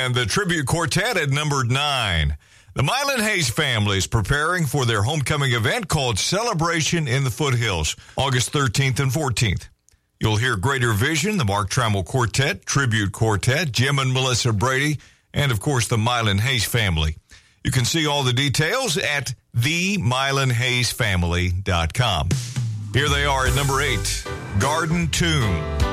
And the tribute quartet at number 9. The Mylan Hayes family is preparing for their homecoming event called Celebration in the Foothills, August 13th and 14th. You'll hear Greater Vision, the Mark Trammell Quartet, Tribute Quartet, Jim and Melissa Brady, and, of course, the Mylan Hayes family. You can see all the details at themylanhayesfamily.com. Here they are at number 8, Garden Tomb.